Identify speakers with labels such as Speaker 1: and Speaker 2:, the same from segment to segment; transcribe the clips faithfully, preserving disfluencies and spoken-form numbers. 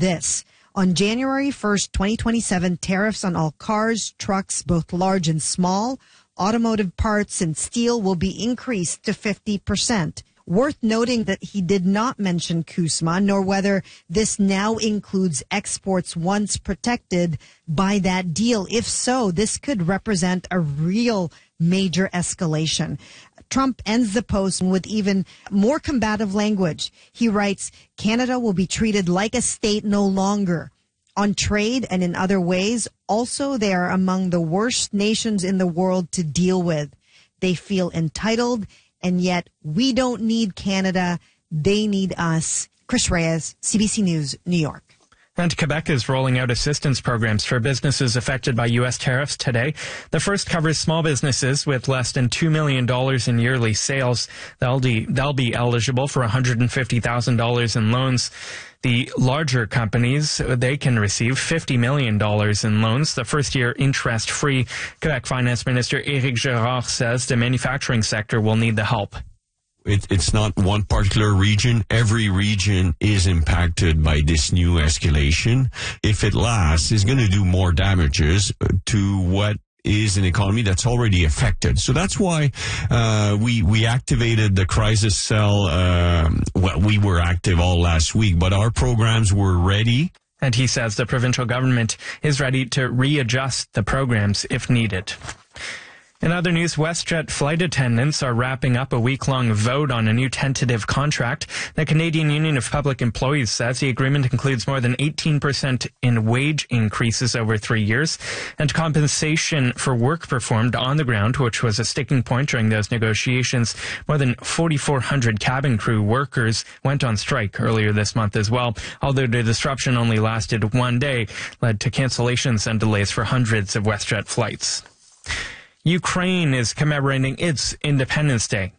Speaker 1: this. On January first, twenty twenty-seven, tariffs on all cars, trucks, both large and small, automotive parts and steel will be increased to fifty percent. Worth noting that he did not mention CUSMA, nor whether this now includes exports once protected by that deal. If so, this could represent a real major escalation. Trump ends the post with even more combative language. He writes, Canada will be treated like a state no longer. On trade and in other ways, also they are among the worst nations in the world to deal with. They feel entitled, and yet we don't need Canada. They need us. Chris Reyes, C B C News, New York.
Speaker 2: And Quebec is rolling out assistance programs for businesses affected by U S tariffs today. The first covers small businesses with less than two million dollars in yearly sales. They'll be, they'll be eligible for one hundred fifty thousand dollars in loans. The larger companies, they can receive fifty million dollars in loans, the first year interest-free. Quebec Finance Minister Éric Girard says the manufacturing sector will need the help.
Speaker 3: It, it's not one particular region. Every region is impacted by this new escalation. If it lasts, it's going to do more damages to what is an economy that's already affected. So that's why uh, we we activated the crisis cell. Um, well, we were active all last week, but our programs were ready.
Speaker 2: And he says the provincial government is ready to readjust the programs if needed. In other news, WestJet flight attendants are wrapping up a week-long vote on a new tentative contract. The Canadian Union of Public Employees says the agreement includes more than eighteen percent in wage increases over three years and compensation for work performed on the ground, which was a sticking point during those negotiations. More than forty-four hundred cabin crew workers went on strike earlier this month as well, although the disruption only lasted one day, led to cancellations and delays for hundreds of WestJet flights. Ukraine is commemorating its Independence Day.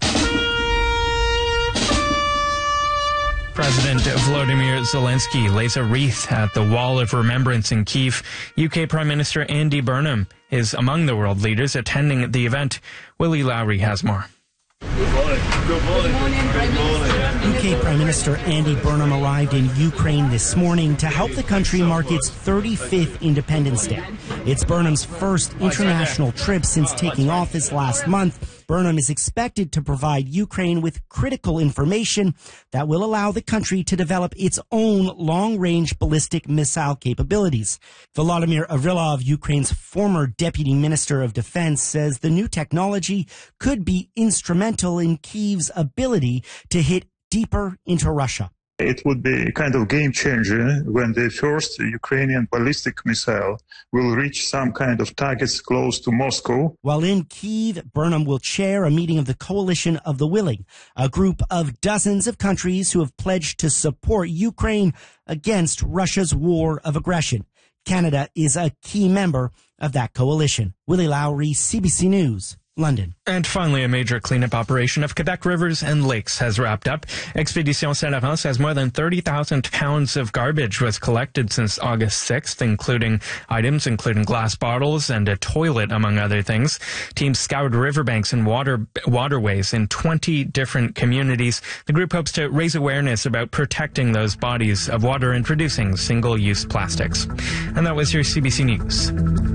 Speaker 2: President Volodymyr Zelensky lays a wreath at the Wall of Remembrance in Kyiv. U K Prime Minister Andy Burnham is among the world leaders attending the event. Willie Lowry has more.
Speaker 4: Good morning. Good morning. Good morning, Prime Minister.
Speaker 5: U K Prime Minister Andy Burnham arrived in Ukraine this morning to help the country mark its thirty-fifth Independence Day. It's Burnham's first international trip since taking office last month. Burnham is expected to provide Ukraine with critical information that will allow the country to develop its own long-range ballistic missile capabilities. Volodymyr Avrylov, Ukraine's former Deputy Minister of Defense, says the new technology could be instrumental in Kyiv's ability to hit deeper into Russia.
Speaker 6: It would be a kind of game changer when the first Ukrainian ballistic missile will reach some kind of targets close to Moscow.
Speaker 5: While in Kyiv, Burnham will chair a meeting of the Coalition of the Willing, a group of dozens of countries who have pledged to support Ukraine against Russia's war of aggression. Canada is a key member of that coalition. Willie Lowry, C B C News, London.
Speaker 2: And finally, a major cleanup operation of Quebec rivers and lakes has wrapped up. Expedition Saint-Laurent says more than thirty thousand pounds of garbage was collected since August sixth, including items including glass bottles and a toilet, among other things. Teams scoured riverbanks and water waterways in twenty different communities. The group hopes to raise awareness about protecting those bodies of water and reducing single-use plastics. And that was your C B C News.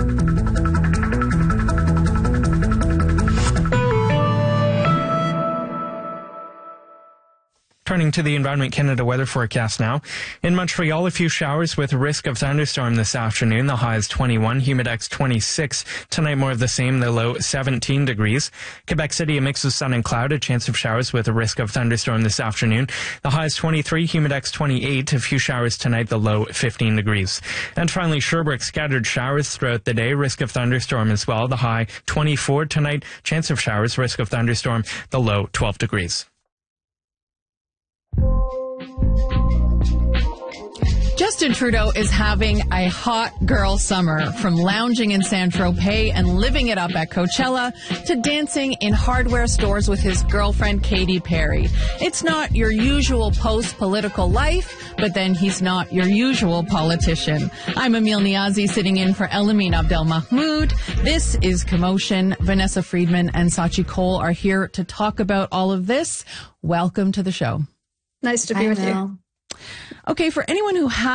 Speaker 2: Turning to the Environment Canada weather forecast now. In Montreal, a few showers with risk of thunderstorm this afternoon. The high is twenty-one, humidex twenty-six. Tonight, more of the same, the low seventeen degrees. Quebec City, a mix of sun and cloud, a chance of showers with a risk of thunderstorm this afternoon. The high is twenty-three, humidex twenty-eight. A few showers tonight, the low fifteen degrees. And finally, Sherbrooke, scattered showers throughout the day, risk of thunderstorm as well. The high twenty-four tonight, chance of showers, risk of thunderstorm, the low twelve degrees.
Speaker 7: Justin Trudeau is having a hot girl summer, from lounging in Saint-Tropez and living it up at Coachella to dancing in hardware stores with his girlfriend Katy Perry. It's not your usual post-political life, but then he's not your usual politician. I'm Emil Niazi, sitting in for Elamine Abdelmahmoud. This is Commotion. Vanessa Friedman and Sachi Cole are here to talk about all of this. Welcome to the show.
Speaker 8: Nice to be with you.
Speaker 7: Okay, for anyone who has